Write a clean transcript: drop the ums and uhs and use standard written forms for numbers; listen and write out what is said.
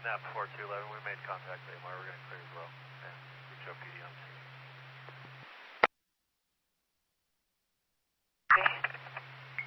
Nap 4211, we made contact AMR, we're going to clear as well. And